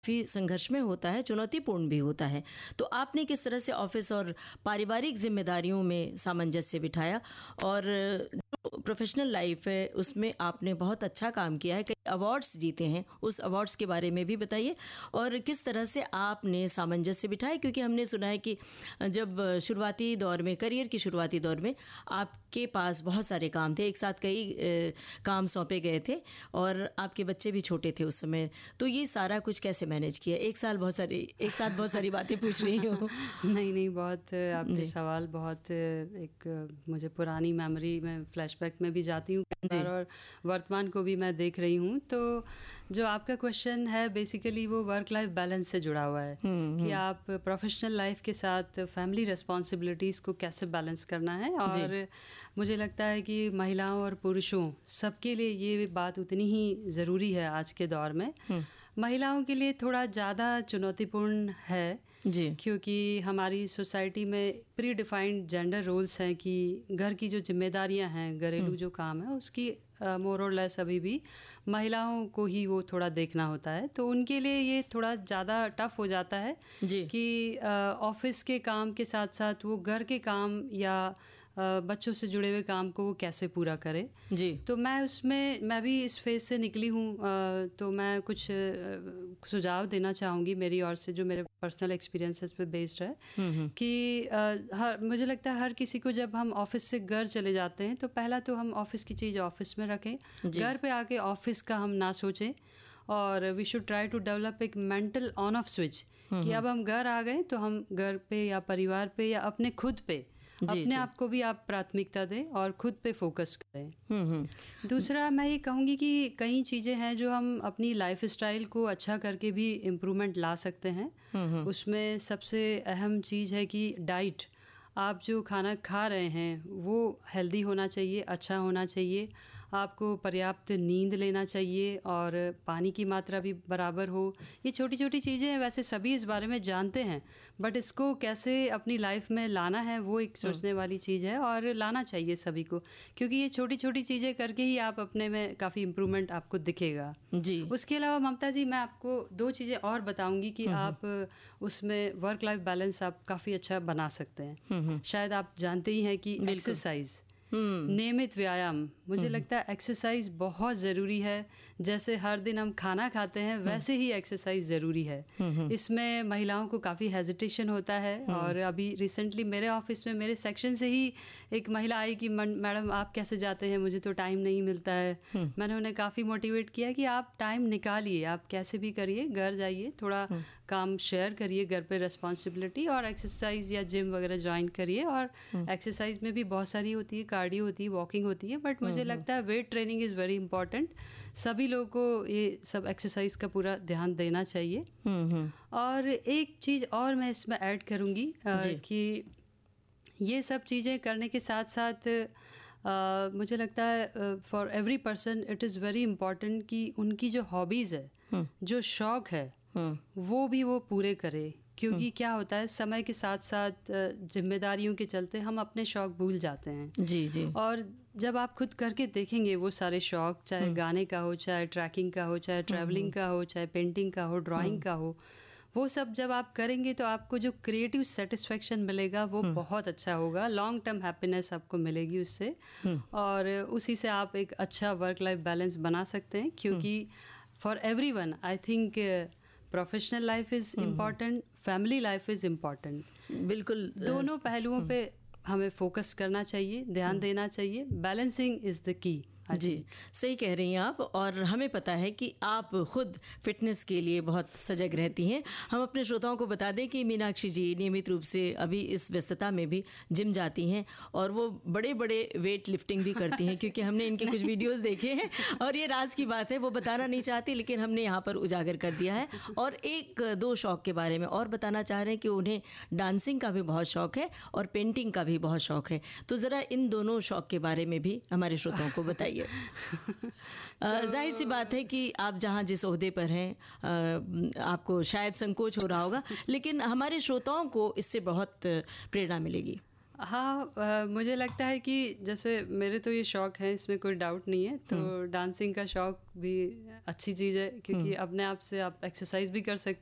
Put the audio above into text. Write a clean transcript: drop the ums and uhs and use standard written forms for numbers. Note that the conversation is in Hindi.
काफ़ी संघर्षमय होता है, चुनौतीपूर्ण भी होता है। तो आपने किस तरह से ऑफ़िस और पारिवारिक ज़िम्मेदारियों में सामंजस्य बिठाया और जो प्रोफ़ेशनल लाइफ़ है उसमें आपने बहुत अच्छा काम किया है, कई अवार्ड्स जीते हैं, उस अवार्ड्स के बारे में भी बताइए और किस तरह से आपने सामंजस्य बिठाया? क्योंकि हमने सुना है कि जब शुरुआती दौर में, करियर के शुरुआती दौर में आपके पास बहुत सारे काम थे, एक साथ कई काम सौंपे गए थे और आपके बच्चे भी छोटे थे उस समय। तो ये सारा कुछ कैसे मैनेज किया? एक साथ बहुत सारी बातें पूछ रही हूँ। नहीं, बहुत आपके सवाल बहुत एक मुझे पुरानी मेमोरी में फ्लैशबैक में भी जाती हूँ और वर्तमान को भी मैं देख रही हूँ। तो जो आपका क्वेश्चन है बेसिकली वो वर्क लाइफ बैलेंस से जुड़ा हुआ है कि आप प्रोफेशनल लाइफ के साथ फैमिली रिस्पॉन्सिबिलिटीज़ को कैसे बैलेंस करना है। और मुझे लगता है कि महिलाओं और पुरुषों सबके लिए ये बात उतनी ही ज़रूरी है आज के दौर में। महिलाओं के लिए थोड़ा ज़्यादा चुनौतीपूर्ण है जी, क्योंकि हमारी सोसाइटी में प्री डिफाइंड जेंडर रोल्स हैं कि घर की जो जिम्मेदारियां हैं, घरेलू जो काम है उसकी मोर और लेस अभी भी महिलाओं को ही वो थोड़ा देखना होता है। तो उनके लिए ये थोड़ा ज़्यादा टफ हो जाता है कि ऑफिस के काम के साथ साथ वो घर के काम या बच्चों से जुड़े हुए काम को वो कैसे पूरा करे जी। तो मैं भी इस फेज से निकली हूँ। तो मैं कुछ सुझाव देना चाहूँगी मेरी ओर से, जो मेरे पर्सनल एक्सपीरियंसेस पे बेस्ड है कि मुझे लगता है हर किसी को जब हम ऑफिस से घर चले जाते हैं तो पहला तो हम ऑफिस की चीज़ ऑफिस में रखें, घर पे आके ऑफिस का हम ना सोचें और we should try to develop एक मेंटल ऑन ऑफ स्विच कि अब हम घर आ गए तो हम घर पे या परिवार पे या अपने खुद पे अपने आप को भी आप प्राथमिकता दें और खुद पे फोकस करें। दूसरा मैं ये कहूँगी कि कई चीज़ें हैं जो हम अपनी लाइफ स्टाइल को अच्छा करके भी इम्प्रूवमेंट ला सकते हैं। उसमें सबसे अहम चीज़ है कि डाइट, आप जो खाना खा रहे हैं वो हेल्दी होना चाहिए, अच्छा होना चाहिए, आपको पर्याप्त नींद लेना चाहिए और पानी की मात्रा भी बराबर हो। ये छोटी छोटी चीज़ें हैं, वैसे सभी इस बारे में जानते हैं, बट इसको कैसे अपनी लाइफ में लाना है वो एक सोचने वाली चीज़ है और लाना चाहिए सभी को, क्योंकि ये छोटी छोटी चीज़ें करके ही आप अपने में काफ़ी इम्प्रूवमेंट आपको दिखेगा जी। उसके अलावा ममता जी, मैं आपको 2 चीज़ें और बताऊँगी कि आप उसमें वर्क लाइफ बैलेंस आप काफ़ी अच्छा बना सकते हैं। शायद आप जानते ही हैं कि एक्सरसाइज, नियमित व्यायाम, मुझे लगता है एक्सरसाइज बहुत ज़रूरी है। जैसे हर दिन हम खाना खाते हैं वैसे ही एक्सरसाइज ज़रूरी है। इसमें महिलाओं को काफ़ी हेजिटेशन होता है और अभी रिसेंटली मेरे ऑफिस में मेरे सेक्शन से ही एक महिला आई कि मैडम आप कैसे जाते हैं, मुझे तो टाइम नहीं मिलता है। मैंने उन्हें काफ़ी मोटिवेट किया कि आप टाइम निकालिए, आप कैसे भी करिए, घर जाइए, थोड़ा काम शेयर करिए घर पे रिस्पॉन्सिबिलिटी, और एक्सरसाइज या जिम वगैरह ज्वाइन करिए। और एक्सरसाइज में भी बहुत सारी होती है, कार्डियो होती है, वॉकिंग होती है, बट मुझे लगता है weight training is very important. सभी लोगों को ये सब एक्सरसाइज का पूरा ध्यान देना चाहिए। और एक चीज़ और मैं इसमें ऐड करूँगी कि ये सब चीज़ें करने के साथ साथ मुझे लगता है for every person it is very important कि उनकी जो हॉबीज़ है, जो शौक़ है, वो भी वो पूरे करे। क्योंकि क्या होता है, समय के साथ साथ जिम्मेदारियों के चलते हम अपने शौक़ भूल जाते हैं जी जी। और जब आप खुद करके देखेंगे वो सारे शौक़, चाहे गाने का हो, चाहे ट्रैकिंग का हो, चाहे ट्रैवलिंग का हो, चाहे पेंटिंग का हो, ड्राइंग का हो, वो सब जब आप करेंगे तो आपको जो क्रिएटिव सेटिस्फेक्शन मिलेगा वो बहुत अच्छा होगा। लॉन्ग टर्म हैप्पीनेस आपको मिलेगी उससे, और उसी से आप एक अच्छा वर्क लाइफ बैलेंस बना सकते हैं। क्योंकि for everyone I think professional life is important, family life is important. बिल्कुल, दोनों पहलुओं पे हमें फोकस करना चाहिए, ध्यान देना चाहिए। Balancing is the key. जी, सही कह रही हैं आप, और हमें पता है कि आप खुद फिटनेस के लिए बहुत सजग रहती हैं। हम अपने श्रोताओं को बता दें कि मीनाक्षी जी नियमित रूप से अभी इस व्यस्तता में भी जिम जाती हैं और वो बड़े बड़े वेट लिफ्टिंग भी करती हैं, क्योंकि हमने इनके कुछ वीडियोस देखे हैं और ये राज की बात है, वो बताना नहीं चाहती, लेकिन हमने यहाँ पर उजागर कर दिया है। और 1-2 शौक़ के बारे में और बताना चाह रहे हैं कि उन्हें डांसिंग का भी बहुत शौक़ है और पेंटिंग का भी बहुत शौक़ है। तो ज़रा इन दोनों शौक़ के बारे में भी हमारे श्रोताओं को बताइए। जाहिर सी बात है कि आप जहाँ जिस ओहदे पर हैं आपको शायद संकोच हो रहा होगा, लेकिन हमारे श्रोताओं को इससे बहुत प्रेरणा मिलेगी। हाँ, मुझे लगता है कि जैसे मेरे तो ये शौक़ है, इसमें कोई डाउट नहीं है। तो डांसिंग का शौक़ भी अच्छी चीज़ है, क्योंकि अपने आप से आप एक्सरसाइज भी कर सकते